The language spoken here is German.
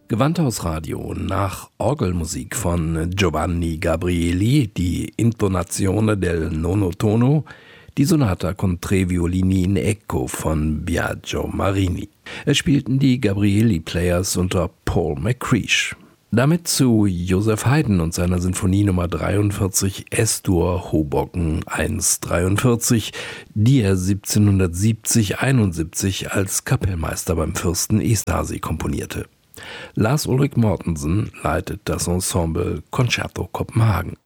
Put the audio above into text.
Gewandhausradio nach Orgelmusik von Giovanni Gabrieli, die Intonazione del nono tono, die Sonata con tre violini in Eco von Biagio Marini. Es spielten die Gabrieli Players unter Paul McCreesh. Damit zu Joseph Haydn und seiner Sinfonie Nummer 43 S-Dur Hoboken 143, die er 1770-71 als Kapellmeister beim Fürsten Esterházy komponierte. Lars Ulrik Mortensen leitet das Ensemble Concerto Kopenhagen.